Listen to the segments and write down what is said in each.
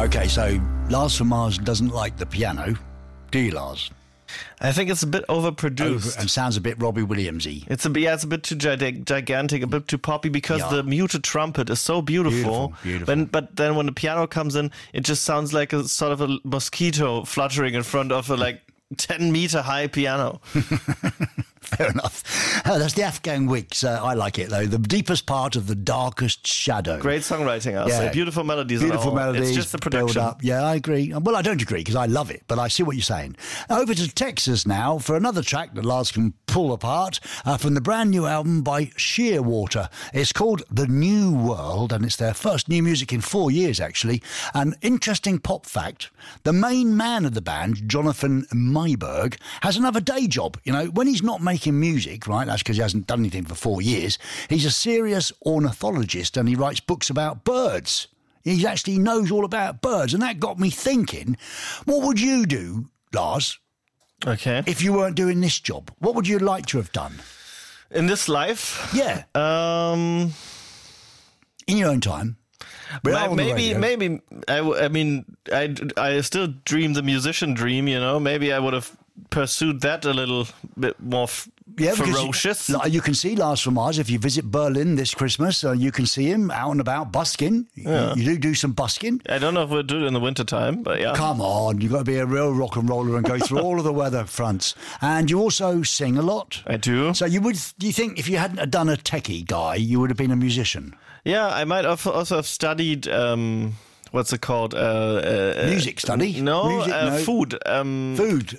Okay, so Lars from Mars doesn't like the piano. Do you, Lars? I think it's a bit overproduced. And sounds a bit Robbie Williams-y. It's a bit too gigantic, a bit too poppy, because the muted trumpet is so beautiful. Beautiful. But then when the piano comes in, it just sounds like a sort of a mosquito fluttering in front of a 10-meter high piano. Fair enough. That's the Afghan Wigs. I like it, though. The deepest part of the darkest shadow. Great songwriting, I'll say. Beautiful melodies. Beautiful melodies. It's just the production. Build up. Yeah, I agree. Well, I don't agree because I love it, but I see what you're saying. Over to Texas now for another track that Lars can pull apart from the brand new album by Shearwater. It's called The New World, and it's their first new music in 4 years, actually. An interesting pop fact, the main man of the band, Jonathan Myberg, has another day job. You know, when he's not making music, right, that's because he hasn't done anything for 4 years, he's a serious ornithologist and he writes books about birds. He actually knows all about birds, and that got me thinking, what would you do, Lars, if you weren't doing this job? What would you like to have done? In this life? Yeah. In your own time. Maybe. I still dream the musician dream, you know. Maybe I would have pursued that a little bit more ferocious. You can see Lars from Mars if you visit Berlin this Christmas. You can see him out and about busking. Yeah. You do some busking. I don't know if we'll do it in the winter time, but yeah. Come on, you've got to be a real rock and roller and go through all of the weather fronts. And you also sing a lot. I do. So do you think if you hadn't have done a techie guy, you would have been a musician? Yeah, I might also have studied, what's it called? Music study? No, food. Food.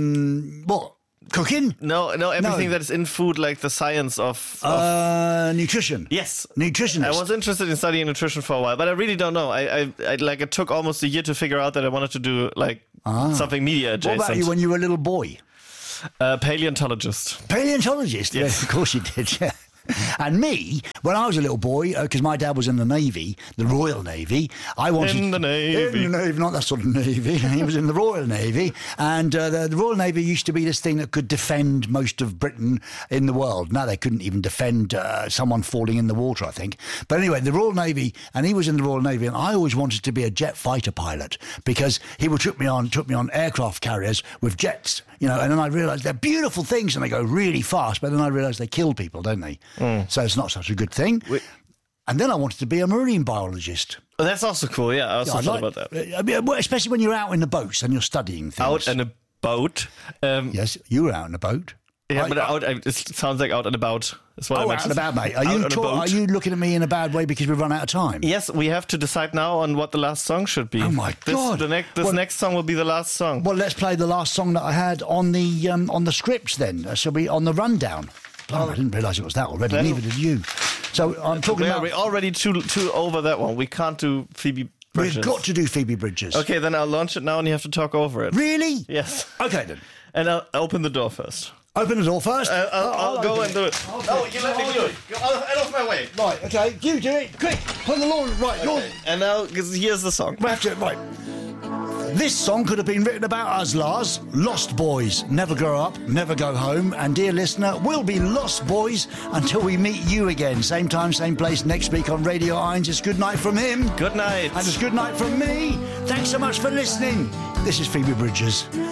What? Cooking? No, everything that is in food, like the science of nutrition. Yes. Nutritionist. I was interested in studying nutrition for a while, but I really don't know. It took almost a year to figure out that I wanted to do something media adjacent. What about you when you were a little boy? Paleontologist. Paleontologist? Yes. Of course you did, yeah. And me, when I was a little boy, because my dad was in the Navy, the Royal Navy, I wanted... In the Navy, not that sort of Navy. He was in the Royal Navy. And the Royal Navy used to be this thing that could defend most of Britain in the world. Now they couldn't even defend someone falling in the water, I think. But anyway, the Royal Navy, and he was in the Royal Navy, and I always wanted to be a jet fighter pilot because he would took me on aircraft carriers with jets, you know, and then I realised they're beautiful things and they go really fast, but then I realised they kill people, don't they? So it's not such a good thing. And then I wanted to be a marine biologist. Oh, that's also cool, yeah. I also thought about that. Especially when you're out in the boats and you're studying things. Out in a boat? Yes, you were out in a boat. Yeah, but it sounds like out and about. That's what I out and about, mate. Are you looking at me in a bad way because we've run out of time? Yes, we have to decide now on what the last song should be. Oh, my God. This next song will be the last song. Well, let's play the last song that I had on the scripts then. Shall we on the rundown? Oh, I didn't realise it was that already. Neither did you. So I'm talking about... We're already too over that one. We can't do Phoebe Bridgers. We've got to do Phoebe Bridgers. Okay, then I'll launch it now and you have to talk over it. Really? Yes. Okay, then. And I'll open the door first. Open the door first? I'll go and do it. Okay. No, you let me do it. Get off my way. Right, okay. You do it. Quick. Put the lawn... Right, okay. And now, here's the song. We have to... Right. This song could have been written about us, Lars. Lost boys. Never grow up, never go home. And dear listener, we'll be lost boys until we meet you again. Same time, same place next week on Radio Irons. It's good night from him. Good night. And it's good night from me. Thanks so much for listening. This is Phoebe Bridgers.